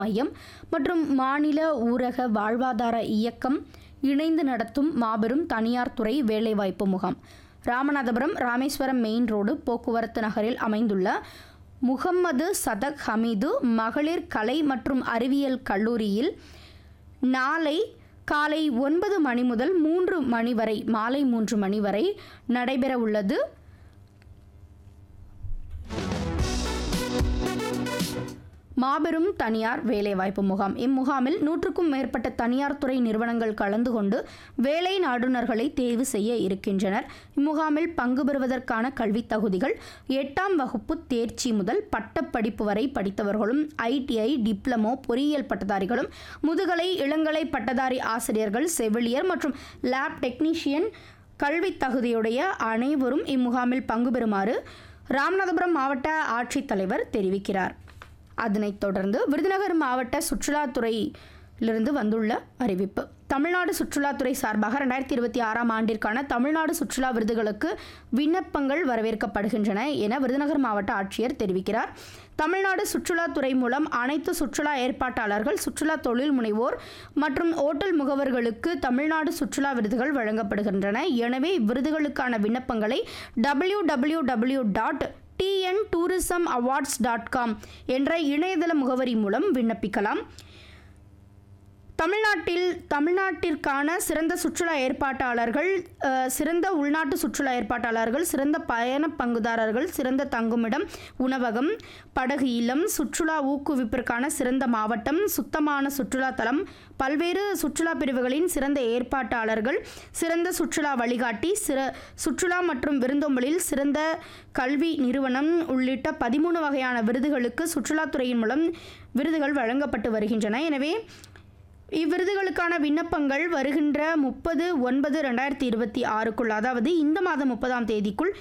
மையம் மற்றும் மாநில ஊரக வாழ்வாதார இயக்கம் இணைந்து நடத்தும் மாபெரும் தனியார் துறை வேலைவாய்ப்பு முகாம் ராமநாதபுரம் ராமேஸ்வரம் மெயின் ரோடு போக்குவரத்து நகரில் அமைந்துள்ள முகம்மது சதக் ஹமீது மகளிர் கலை மற்றும் அறிவியல் கல்லூரியில் நாளை காலை 9 மணி முதல் 3 மணி வரை மாலை 3 மணி வரை நடைபெற உள்ளது. மாபெரும் தனியார் வேலைவாய்ப்பு முகாம். இம்முகாமில் 100க்கும் மேற்பட்ட தனியார் துறை நிறுவனங்கள் கலந்து கொண்டு வேலை நாடுனர்களை தேர்வு செய்ய இருக்கின்றனர். இம்முகாமில் பங்கு பெறுவதற்கான கல்வித் தகுதிகள் 8ஆம் வகுப்பு தேர்ச்சி முதல் பட்டப்படிப்பு வரை படித்தவர்களும் ITI டிப்ளமோ பொறியியல் பட்டதாரிகளும் முதுகலை இளங்கலை பட்டதாரி ஆசிரியர்கள் செவிலியர் மற்றும் லேப் டெக்னீஷியன் கல்வித் தகுதியுடைய அனைவரும் இம்முகாமில் பங்கு பெறுமாறு ராமநாதபுரம் மாவட்ட ஆட்சித்தலைவர் தெரிவிக்கிறார். அதனைத் தொடர்ந்து விருதுநகர் மாவட்ட சுற்றுலாத்துறையிலிருந்து வந்துள்ள அறிவிப்பு. தமிழ்நாடு சுற்றுலாத்துறை சார்பாக 2026ஆம் ஆண்டிற்கான தமிழ்நாடு சுற்றுலா விருதுகளுக்கு விண்ணப்பங்கள் வரவேற்கப்படுகின்றன என விருதுநகர் மாவட்ட ஆட்சியர் தெரிவிக்கிறார். தமிழ்நாடு சுற்றுலாத்துறை மூலம் அனைத்து சுற்றுலா ஏற்பாட்டாளர்கள், சுற்றுலா தொழில் முனைவோர் மற்றும் ஓட்டல் முகவர்களுக்கு தமிழ்நாடு சுற்றுலா விருதுகள் வழங்கப்படுகின்றன. எனவே இவ்விருதுகளுக்கான விண்ணப்பங்களை www.tntourismawards.com என்ற இணையதள முகவரி மூலம் விண்ணப்பிக்கலாம். தமிழ்நாட்டிற்கான சிறந்த சுற்றுலா ஏற்பாட்டாளர்கள், சிறந்த உள்நாட்டு சுற்றுலா ஏற்பாட்டாளர்கள், சிறந்த பயண பங்குதாரர்கள், சிறந்த தங்குமிடம், உணவகம், படகு இல்லம், சுற்றுலா ஊக்குவிப்பிற்கான சிறந்த மாவட்டம், சுத்தமான சுற்றுலா தலம், பல்வேறு சுற்றுலா பிரிவுகளின் சிறந்த ஏற்பாட்டாளர்கள், சிறந்த சுற்றுலா வழிகாட்டி, சுற்றுலா மற்றும் விருந்தோம்பலில் சிறந்த கல்வி நிறுவனம் உள்ளிட்ட 13 வகையான விருதுகளுக்கு சுற்றுலாத்துறையின் மூலம் விருதுகள் வழங்கப்பட்டு வருகின்றன. எனவே இவ்விருதுகளுக்கான விண்ணப்பங்கள் வருகின்ற 30/9/2026க்குள், அதாவது இந்த மாதம் 30ஆம் தேதிக்குள்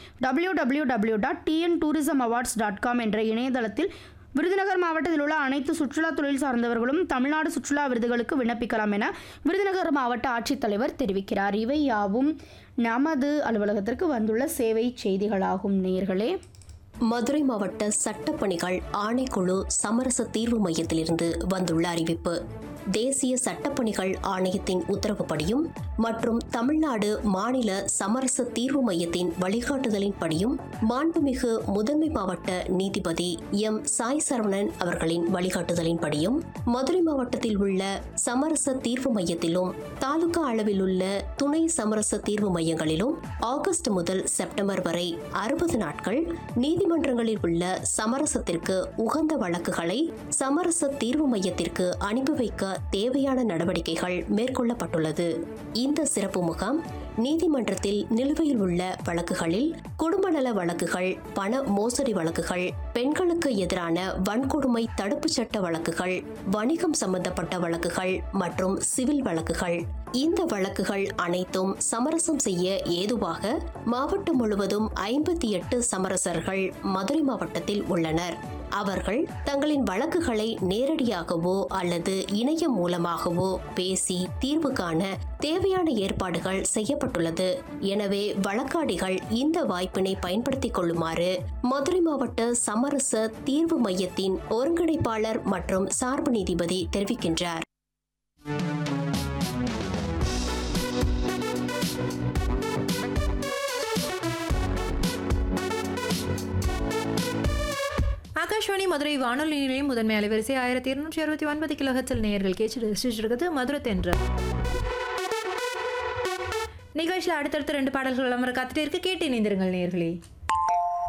www.tntourismawards.com என்ற இணையதளத்தில் விருதுநகர் மாவட்டத்தில் உள்ள அனைத்து சுற்றுலா தொழில் சார்ந்தவர்களும் தமிழ்நாடு சுற்றுலா விருதுகளுக்கு விண்ணப்பிக்கலாம் என விருதுநகர் மாவட்ட ஆட்சித்தலைவர் தெரிவிக்கிறார். இவை யாவும் நமது அலுவலகத்திற்கு வந்துள்ள சேவை செய்திகளாகும். நேயர்களே, மதுரை மாவட்ட சட்டப்பணிகள் ஆணைக்குழு சமரச தீர்வு மையத்திலிருந்து வந்துள்ள அறிவிப்பு. தேசிய சட்டப்பணிகள் ஆணையத்தின் உத்தரவுப்படியும் மற்றும் தமிழ்நாடு மாநில சமரச தீர்வு மையத்தின் வழிகாட்டுதலின்படியும் மாண்புமிகு முதன்மை மாவட்ட நீதிபதி M. சாய் சரவணன் அவர்களின் வழிகாட்டுதலின்படியும் மதுரை மாவட்டத்தில் உள்ள சமரச தீர்வு மையத்திலும் தாலுகா அளவில் உள்ள துணை சமரச தீர்வு மையங்களிலும் ஆகஸ்ட் முதல் செப்டம்பர் வரை 60 நாட்கள் நீதிமன்றங்களில் உள்ள சமரசத்திற்கு உகந்த வழக்குகளை சமரச தீர்வு மையத்திற்கு அனுப்பி வைக்க தேவையான நடவடிக்கைகள் மேற்கொள்ளப்பட்டுள்ளது. இந்த சிறப்பு முகாம் நீதிமன்றத்தில் நிலுவையில் உள்ள வழக்குகளில் குடும்ப நல வழக்குகள், பண மோசடி வழக்குகள், பெண்களுக்கு எதிரான வன்கொடுமை தடுப்பு சட்ட வழக்குகள், வணிகம் சம்பந்தப்பட்ட வழக்குகள் மற்றும் சிவில் வழக்குகள். இந்த வழக்குகள் அனைத்தும் சமரசம் செய்ய ஏதுவாக மாவட்டம் முழுவதும் 58 சமரசர்கள் மதுரை மாவட்டத்தில் உள்ளனர். அவர்கள் தங்களின் வழக்குகளை நேரடியாகவோ அல்லது இணையம் மூலமாகவோ பேசி தீர்வு காண தேவையான ஏற்பாடுகள் செய்யப்பட்டுள்ளது. எனவே வழக்காடிகள் இந்த வாய்ப்பினை பயன்படுத்திக் கொள்ளுமாறு மதுரை மாவட்ட சமரச தீர்வு மையத்தின் ஒருங்கிணைப்பாளர் மற்றும் சார்பு நீதிபதி தெரிவிக்கின்றார். ஆகாஷ்வாணி மதுரை வானொலி நிலையம் முதன்மை அலைவரிசை 1269 கிலோஹெர்ட்ஸில் நேயர்கள் கேட்டு மதுரை தென்றல் நிகழ்ச்சியில் அடுத்தடுத்து 2 பாடல்கள் காத்துட்டு இருக்கு. கேட்டு இணைந்திருங்கள் நேயர்களே.